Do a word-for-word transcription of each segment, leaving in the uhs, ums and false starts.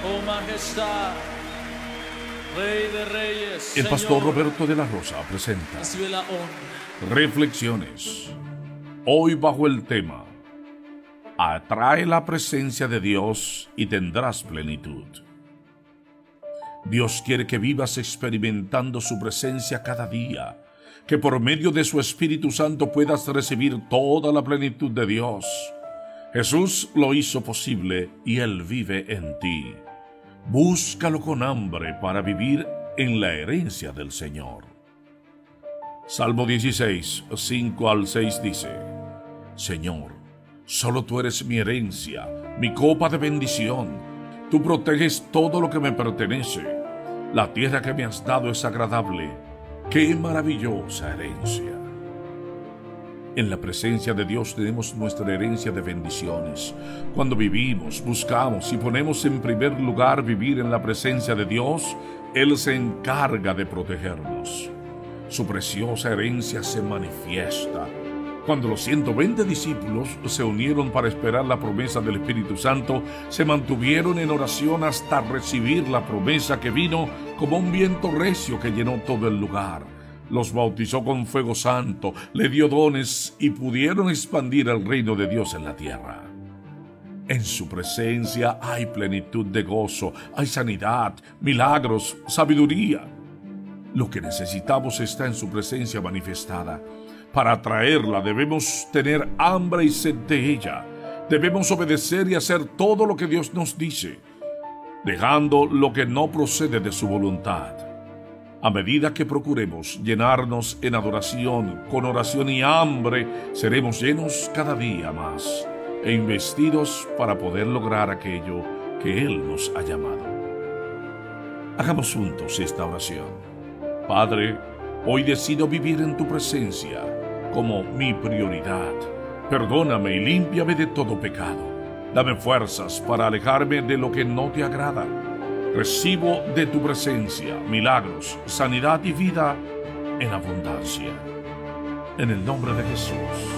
oh majestad, Rey de reyes, El pastor Señor, Roberto de la Rosa presenta recibe la honra. Reflexiones. Hoy bajo el tema: atrae la presencia de Dios y tendrás plenitud. Dios quiere que vivas experimentando su presencia cada día, que por medio de su Espíritu Santo puedas recibir toda la plenitud de Dios. Jesús lo hizo posible y Él vive en ti. Búscalo con hambre para vivir en la herencia del Señor. Salmo dieciséis, cinco al seis dice: Señor, solo tú eres mi herencia, mi copa de bendición. Tú proteges todo lo que me pertenece. La tierra que me has dado es agradable. ¡Qué maravillosa herencia! En la presencia de Dios tenemos nuestra herencia de bendiciones. Cuando vivimos, buscamos y ponemos en primer lugar vivir en la presencia de Dios, Él se encarga de protegernos. Su preciosa herencia se manifiesta cuando los ciento veinte discípulos se unieron para esperar la promesa del Espíritu Santo. Se mantuvieron en oración hasta recibir la promesa, que vino como un viento recio que llenó todo el lugar. Los bautizó con fuego santo, le dio dones y pudieron expandir el reino de Dios en la tierra. En su presencia hay plenitud de gozo, hay sanidad, milagros, sabiduría. Lo que necesitamos está en su presencia manifestada. Para atraerla debemos tener hambre y sed de ella. Debemos obedecer y hacer todo lo que Dios nos dice, dejando lo que no procede de su voluntad. A medida que procuremos llenarnos en adoración, con oración y hambre, seremos llenos cada día más e investidos para poder lograr aquello que Él nos ha llamado. Hagamos juntos esta oración. Padre, hoy decido vivir en tu presencia como mi prioridad. Perdóname y límpiame de todo pecado. Dame fuerzas para alejarme de lo que no te agrada. Recibo de tu presencia milagros, sanidad y vida en abundancia. En el nombre de Jesús.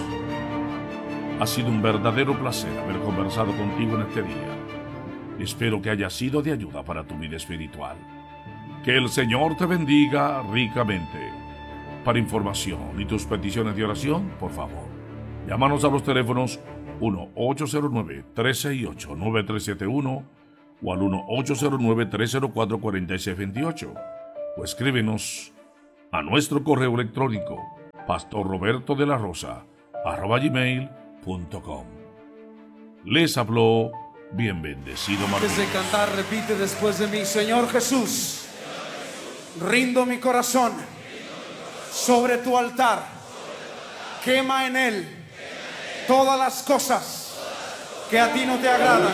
Ha sido un verdadero placer haber conversado contigo en este día. Espero que haya sido de ayuda para tu vida espiritual. Que el Señor te bendiga ricamente. Para información y tus peticiones de oración, por favor, llámanos a los teléfonos uno ocho cero nueve, tres seis ocho, nueve tres siete uno o al uno ocho cero nueve, tres cero cuatro, cuatro seis dos ocho, o escríbenos a nuestro correo electrónico pastorrobertodelarosa arroba gmail punto com. Les habló bien bendecido Martínez. Antes de cantar, repite después de mí: Señor Jesús, rindo mi corazón sobre tu altar. Quema en él todas las cosas que a ti no te agradan.